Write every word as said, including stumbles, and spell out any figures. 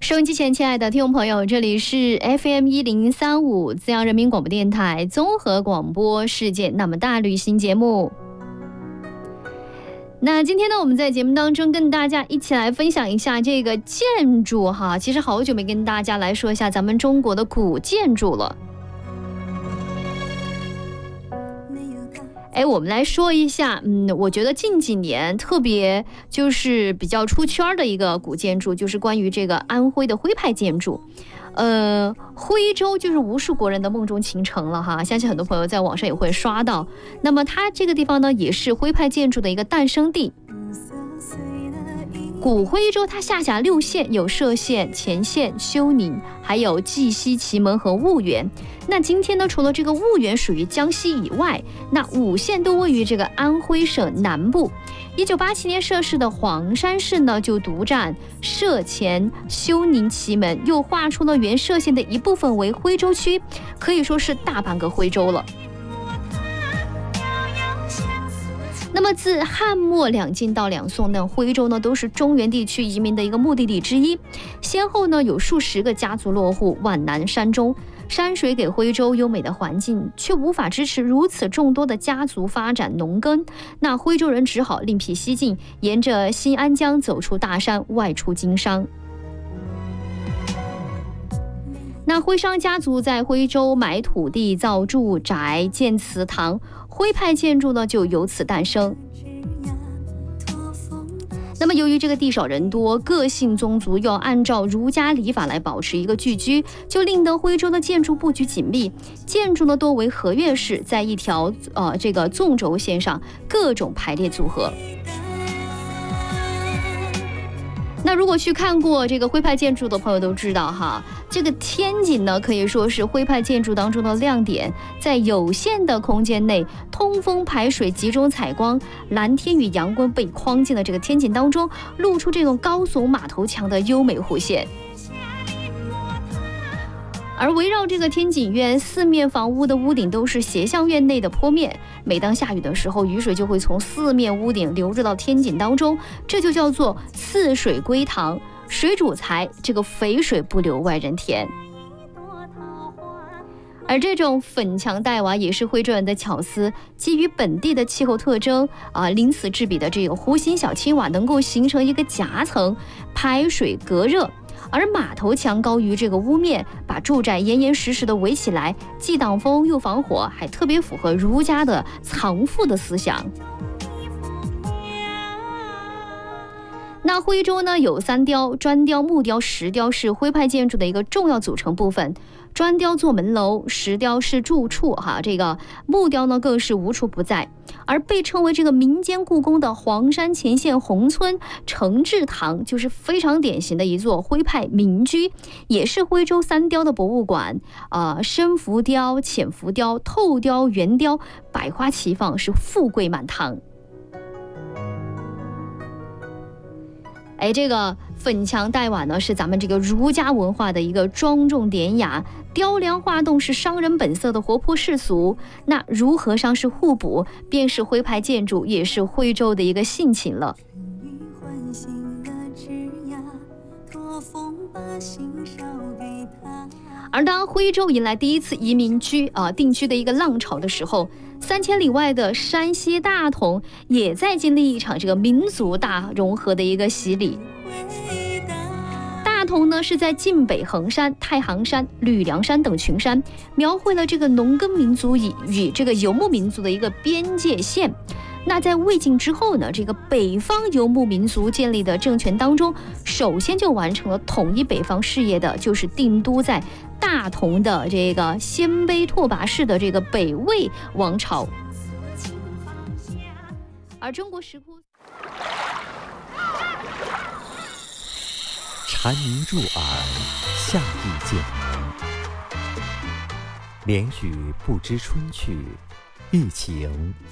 收音机前，亲爱的听众朋友，这里是 F M 一零三五资阳人民广播电台综合广播世界那么大旅行节目。那今天呢，我们在节目当中跟大家一起来分享一下这个建筑哈。其实好久没跟大家来说一下咱们中国的古建筑了。哎，我们来说一下，嗯，我觉得近几年特别就是比较出圈的一个古建筑，就是关于这个安徽的徽派建筑。呃，徽州就是无数国人的梦中情城了哈，相信很多朋友在网上也会刷到。那么它这个地方呢，也是徽派建筑的一个诞生地。古徽州它下辖六县，有歙县、乾县、休宁，还有绩溪、祁门和婺源。那今天呢，除了这个婺源属于江西以外，那五县都位于这个安徽省南部。一九八七年设市的黄山市呢，就独占歙、乾、休宁、祁门，又划出了原歙县的一部分为徽州区，可以说是大半个徽州了。那么自汉末两晋到两宋呢，徽州呢都是中原地区移民的一个目的地之一，先后呢有数十个家族落户皖南山中。山水给徽州优美的环境，却无法支持如此众多的家族发展农耕，那徽州人只好另辟蹊径，沿着新安江走出大山，外出经商。那徽商家族在徽州买土地、造住宅、建祠堂，徽派建筑呢就由此诞生。那么由于这个地少人多，各姓宗族要按照儒家礼法来保持一个聚居，就令得徽州的建筑布局紧密，建筑呢多为合院式，在一条呃这个纵轴线上各种排列组合。那如果去看过这个徽派建筑的朋友都知道哈，这个天井呢可以说是徽派建筑当中的亮点，在有限的空间内通风排水、集中采光，蓝天与阳光被框进了这个天井当中，露出这种高耸马头墙的优美弧线。而围绕这个天井院，四面房屋的屋顶都是斜向院内的坡面，每当下雨的时候，雨水就会从四面屋顶流入到天井当中，这就叫做四水归塘，水主财，这个肥水不流外人田。而这种粉墙黛瓦也是徽州人的巧思，基于本地的气候特征啊，鳞次栉比的这个弧形小青瓦能够形成一个夹层，排水隔热。而马头墙高于这个屋面，把住宅严严实实的围起来，既挡风又防火，还特别符合儒家的藏富的思想。那徽州呢有三雕，砖雕、木雕、石雕是徽派建筑的一个重要组成部分。砖雕做门楼，石雕是住处哈，这个木雕呢更是无处不在。而被称为这个民间故宫的黄山前线宏村承志堂，就是非常典型的一座徽派民居，也是徽州三雕的博物馆啊、呃，深浮雕、浅浮雕、透雕、圆雕，百花齐放，是富贵满堂。哎，这个粉墙黛瓦呢，是咱们这个儒家文化的一个庄重典雅，雕梁画栋是商人本色的活泼世俗。那儒和商是互补，便是徽派建筑，也是徽州的一个性情了。而当徽州迎来第一次移民居啊、呃、定居的一个浪潮的时候，三千里外的山西大同也在经历一场这个民族大融合的一个洗礼。大同呢是在晋北衡山、太行山、吕梁山等群山，描绘了这个农耕民族与与这个游牧民族的一个边界线。那在魏晋之后呢，这个北方游牧民族建立的政权当中，首先就完成了统一北方事业的，就是定都在大同的这个鲜卑拓跋氏的这个北魏王朝。而中国石窟蝉鸣入耳，夏意渐浓，连雨不知春去，欲起迎